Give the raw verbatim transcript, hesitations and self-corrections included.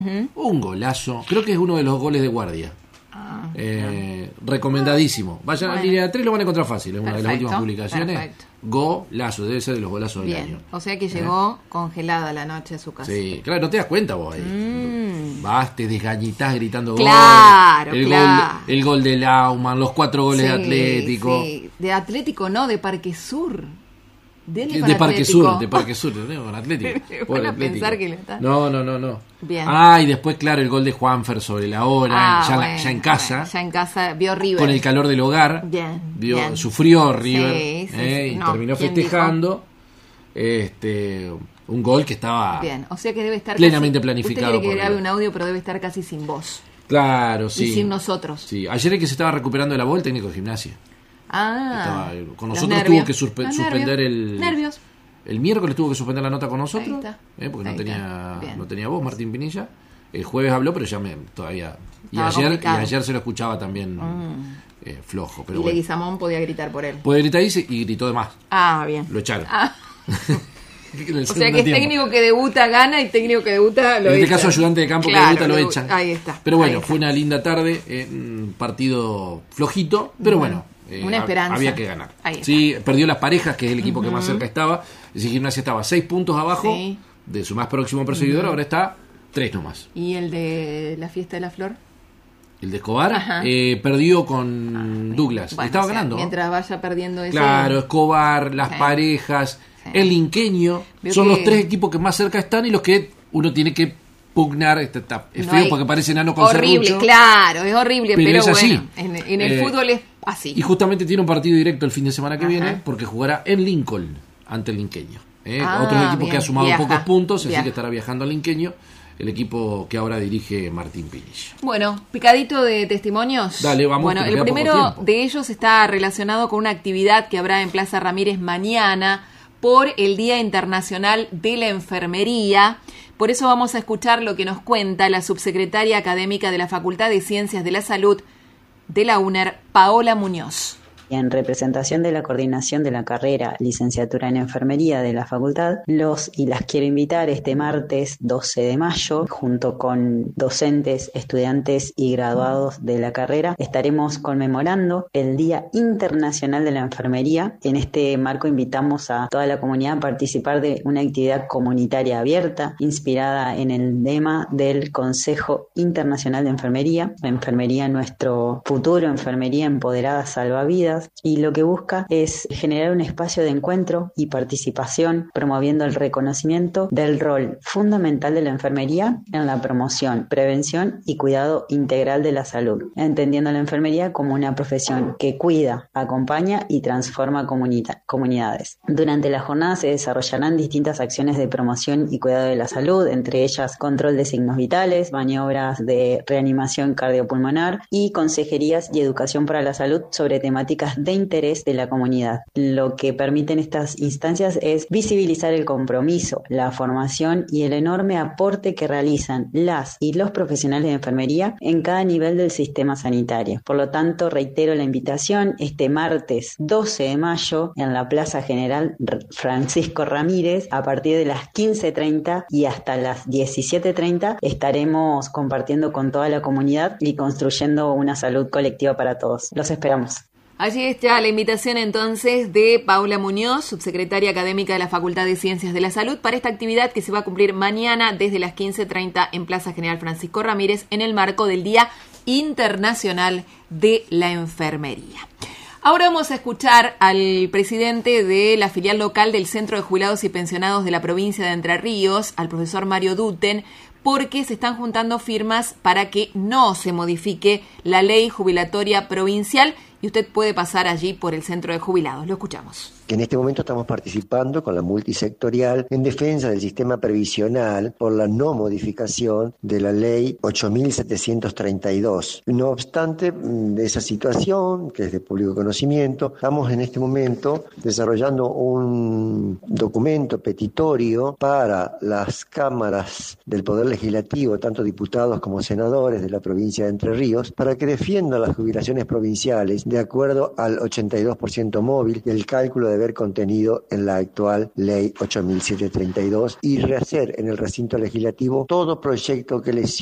Uh-huh. Un golazo. Creo que es uno de los goles de Guardia. Ah, eh, recomendadísimo. Vayan bueno. a línea tres, lo van a encontrar fácil. Es una Perfecto, de las últimas publicaciones. perfecto. Golazo, debe ser de los golazos del Bien, año. o sea que llegó eh. congelada la noche a su casa. Sí, claro, no te das cuenta vos ahí. Mm. Vas, te desgañitás gritando claro, gol. El claro. gol, el gol de Laumann, los cuatro goles sí, de Atlético. Sí. De Atlético no, de Parque Sur. Dele De, con de Parque Atlético. Sur, de Parque Sur, ¿no? Con Atlético. Van a Atlético. pensar que le está. No, no, no, no. Bien. Ah, y después, claro, el gol de Juanfer sobre la hora, Ah, ya, bueno, ya en casa. Bueno, ya en casa vio River. Con el calor del hogar. Bien. Vio, bien. Sufrió River. Sí, sí, eh, sí. y No, terminó ¿quién festejando. dijo? Este, un gol que estaba Bien, o sea que debe estar plenamente casi, planificado. Usted quiere que por grabe River. un audio, pero debe estar casi sin voz. Claro, sí. Y sin nosotros. Sí, ayer el que se estaba recuperando de la bola, el técnico de Gimnasia. Ah. Estaba, con los nosotros nervios. tuvo que suspe- Los suspender nervios. el. Nervios. El miércoles tuvo que suspender la nota con nosotros, Ahí está. eh, porque Ahí no tenía, está. no tenía voz, Martín Pinilla. El jueves habló, pero ya me todavía. Y Estaba ayer, y complicado. ayer se lo escuchaba también Mm. eh, flojo. Pero Y bueno. Leguizamón podía gritar por él. Puede gritar ahí y gritó de más. Ah, bien. Lo echaron. Ah. En el O sea segundo que es tiempo. técnico que debuta gana y técnico que debuta lo En este echan. caso, ayudante de campo Claro, que debuta lo debu- echan. Ahí está. Pero bueno, ahí fue está. una linda tarde, eh, un partido flojito, pero bueno. eh, Una esperanza. Había que ganar. Ahí está. Sí, perdió las parejas, que es el equipo Uh-huh. que más cerca estaba. Es decir, Gimnasia estaba seis puntos abajo Sí. de su más próximo perseguidor, Uh-huh. ahora está tres nomás. ¿Y el de la fiesta de la flor? El de Escobar Ajá. eh, perdió con Douglas. Bueno, estaba o sea, ganando. Mientras vaya perdiendo ese. Claro, Escobar, las Sí. parejas, Sí. el Linqueño. Veo Son que- los tres equipos que más cerca están y los que uno tiene que pugnar. Este, está- es No feo hay- porque parece enano con Horrible, serrucho. claro, es horrible, Pero pero, es así. bueno, en, en el Eh, fútbol es así. Y justamente tiene un partido directo el fin de semana que Ajá. viene porque jugará en Lincoln ante el Linqueño. ¿eh? Ah, Otro equipo bien, que ha sumado viaja, pocos puntos, así viaja. que estará viajando al Linqueño, el equipo que ahora dirige Martín Pinilla. Bueno, picadito de testimonios. Dale, vamos, Bueno, que el queda poco primero tiempo. de ellos está relacionado con una actividad que habrá en Plaza Ramírez mañana por el Día Internacional de la Enfermería. Por eso vamos a escuchar lo que nos cuenta la subsecretaria académica de la Facultad de Ciencias de la Salud de la UNER, Paola Muñoz. En representación de la coordinación de la carrera Licenciatura en Enfermería de la Facultad, los y las quiero invitar este martes doce de mayo, junto con docentes, estudiantes y graduados de la carrera, estaremos conmemorando el Día Internacional de la Enfermería. En este marco invitamos a toda la comunidad a participar de una actividad comunitaria abierta, inspirada en el lema del Consejo Internacional de Enfermería, Enfermería nuestro futuro, enfermería empoderada salva vidas. Y lo que busca es generar un espacio de encuentro y participación, promoviendo el reconocimiento del rol fundamental de la enfermería en la promoción, prevención y cuidado integral de la salud, entendiendo la enfermería como una profesión que cuida, acompaña y transforma comunita- comunidades. Durante la jornada se desarrollarán distintas acciones de promoción y cuidado de la salud, entre ellas control de signos vitales, maniobras de reanimación cardiopulmonar y consejerías y educación para la salud sobre temáticas de interés de la comunidad. Lo que permiten estas instancias es visibilizar el compromiso, la formación y el enorme aporte que realizan las y los profesionales de enfermería en cada nivel del sistema sanitario. Por lo tanto, reitero la invitación este martes doce de mayo en la Plaza General Francisco Ramírez a partir de las quince treinta y hasta las diecisiete treinta estaremos compartiendo con toda la comunidad y construyendo una salud colectiva para todos. Los esperamos. Allí está la invitación entonces de Paola Muñoz, subsecretaria académica de la Facultad de Ciencias de la Salud, para esta actividad que se va a cumplir mañana desde las quince treinta en Plaza General Francisco Ramírez en el marco del Día Internacional de la Enfermería. Ahora vamos a escuchar al presidente de la filial local del Centro de Jubilados y Pensionados de la provincia de Entre Ríos, al profesor Mario Duten, porque se están juntando firmas para que no se modifique la ley jubilatoria provincial y usted puede pasar allí por el Centro de Jubilados. Lo escuchamos. Que en este momento estamos participando con la multisectorial en defensa del sistema previsional por la no modificación de la ley ocho mil setecientos treinta y dos. No obstante de esa situación, que es de público conocimiento, estamos en este momento desarrollando un documento petitorio para las cámaras del Poder Legislativo, tanto diputados como senadores de la provincia de Entre Ríos, para que defiendan las jubilaciones provinciales de acuerdo al ochenta y dos por ciento móvil del cálculo de deber contenido en la actual Ley ocho mil setecientos treinta y dos y rehacer en el recinto legislativo todo proyecto que lesione